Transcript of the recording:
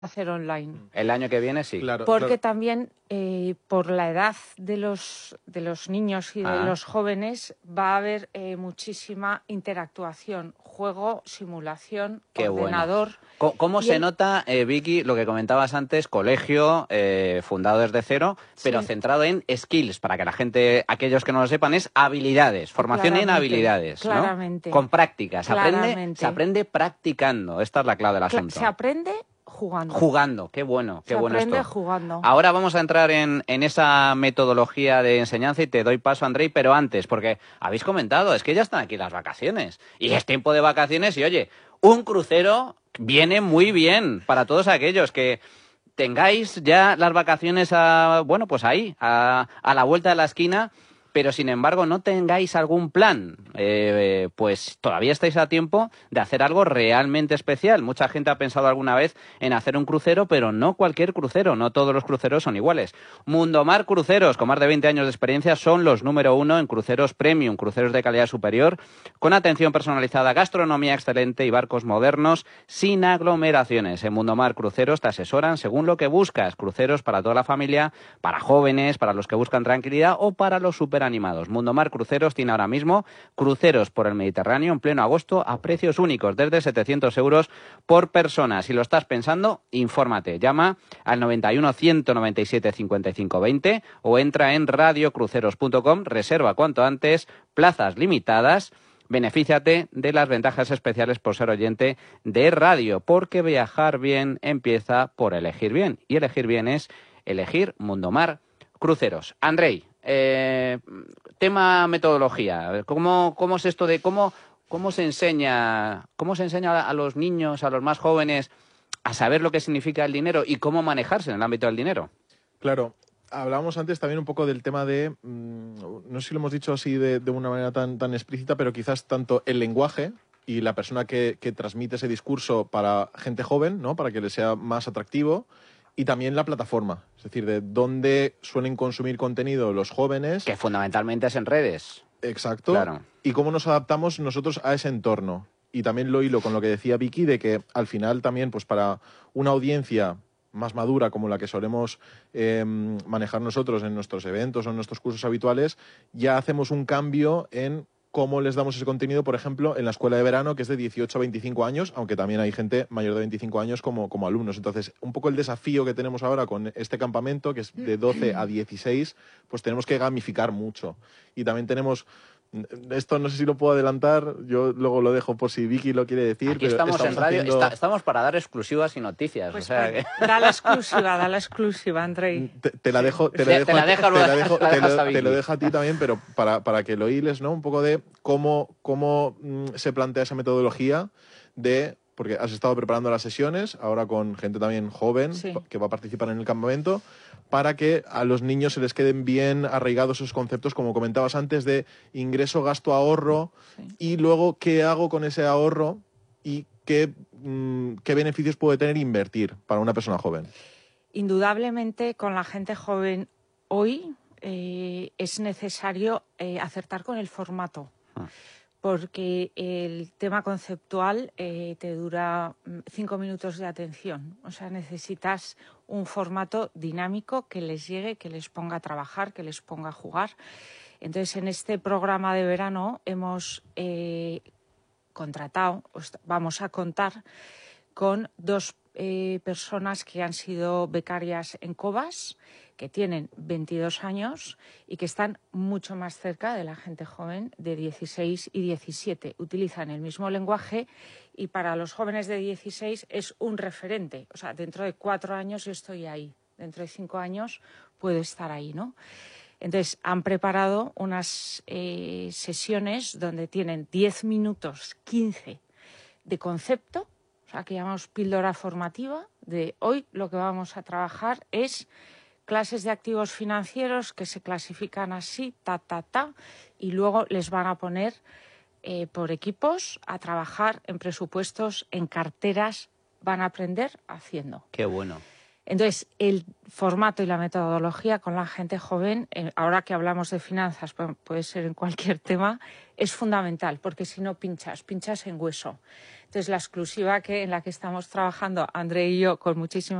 hacer online. El año que viene sí. Claro, Porque claro. también por la edad de los niños y de los jóvenes va a haber muchísima interactuación, juego, simulación, Qué ordenador. Bueno. ¿Cómo y se nota, Vicky, lo que comentabas antes, colegio fundado desde cero, pero Sí. centrado en skills, para que la gente, aquellos que no lo sepan, es habilidades, formación en Claramente, habilidades, ¿no? claramente. Con práctica, Claramente. se aprende practicando, esta es la clave del asunto. Se aprende jugando. Jugando, qué bueno Se aprende esto. jugando. Ahora vamos a entrar en esa metodología de enseñanza y te doy paso, Andrei, pero antes, porque habéis comentado, es que ya están aquí las vacaciones y es tiempo de vacaciones y, oye, un crucero viene muy bien para todos aquellos que tengáis ya las vacaciones pues ahí, a la vuelta de la esquina, pero sin embargo no tengáis algún plan, pues todavía estáis a tiempo de hacer algo realmente especial. Mucha gente ha pensado alguna vez en hacer un crucero, pero no cualquier crucero, no todos los cruceros son iguales. Mundomar Cruceros, con más de 20 años de experiencia, son los número 1 en cruceros premium, cruceros de calidad superior, con atención personalizada, gastronomía excelente y barcos modernos sin aglomeraciones. En Mundomar Cruceros te asesoran según lo que buscas, cruceros para toda la familia, para jóvenes, para los que buscan tranquilidad o para los superanimados. Mundomar Cruceros tiene ahora mismo cruceros por el Mediterráneo en pleno agosto a precios únicos, desde 700 euros por persona. Si lo estás pensando, infórmate. Llama al 91 197 55 20 o entra en radiocruceros.com, reserva cuanto antes, plazas limitadas. Benefíciate de las ventajas especiales por ser oyente de radio, porque viajar bien empieza por elegir bien. Y elegir bien es elegir Mundomar Cruceros. Andrei, tema metodología. ¿Cómo es esto de cómo se enseña a los niños, a los más jóvenes, a saber lo que significa el dinero y cómo manejarse en el ámbito del dinero? Claro. Hablábamos antes también un poco del tema de, no sé si lo hemos dicho así de una manera tan explícita, pero quizás tanto el lenguaje y la persona que transmite ese discurso para gente joven, ¿no? Para que les sea más atractivo, y también la plataforma, es decir, de dónde suelen consumir contenido los jóvenes. Que fundamentalmente es en redes. Exacto. Claro. Y cómo nos adaptamos nosotros a ese entorno. Y también lo hilo con lo que decía Vicky, de que al final también, pues para una audiencia más madura como la que solemos manejar nosotros en nuestros eventos o en nuestros cursos habituales, ya hacemos un cambio en cómo les damos ese contenido, por ejemplo, en la escuela de verano, que es de 18 a 25 años, aunque también hay gente mayor de 25 años como alumnos. Entonces, un poco el desafío que tenemos ahora con este campamento, que es de 12 a 16, pues tenemos que gamificar mucho. Y también tenemos... Esto no sé si lo puedo adelantar, yo luego lo dejo por si Vicky lo quiere decir. Aquí pero estamos en radio, haciendo... estamos para dar exclusivas y noticias. Pues, o sea que... da la exclusiva, Andrei. Te la dejo, te la lo dejo a ti también, pero para que lo hiles, ¿no? Un poco de cómo se plantea esa metodología de... Porque has estado preparando las sesiones, ahora con gente también joven Sí. que va a participar en el campamento, para que a los niños se les queden bien arraigados esos conceptos, como comentabas antes, de ingreso, gasto, ahorro, Sí. y luego qué hago con ese ahorro y qué beneficios puede tener invertir para una persona joven. Indudablemente, con la gente joven hoy es necesario acertar con el formato, porque el tema conceptual te dura 5 minutos de atención. O sea, necesitas un formato dinámico que les llegue, que les ponga a trabajar, que les ponga a jugar. Entonces, en este programa de verano hemos vamos a contar con 2 personas que han sido becarias en Cobas, que tienen 22 años y que están mucho más cerca de la gente joven de 16 y 17. Utilizan el mismo lenguaje y para los jóvenes de 16 es un referente. O sea, dentro de 4 años yo estoy ahí, dentro de 5 años puedo estar ahí, ¿no? Entonces, han preparado unas sesiones donde tienen 10 minutos, 15 de concepto, o sea, que llamamos píldora formativa, de hoy lo que vamos a trabajar es clases de activos financieros que se clasifican así, y luego les van a poner por equipos a trabajar en presupuestos, en carteras, van a aprender haciendo. Qué bueno. Entonces, el formato y la metodología con la gente joven, ahora que hablamos de finanzas, puede ser en cualquier tema, es fundamental, porque si no pinchas en hueso. Entonces, la exclusiva en la que estamos trabajando, André y yo, con muchísima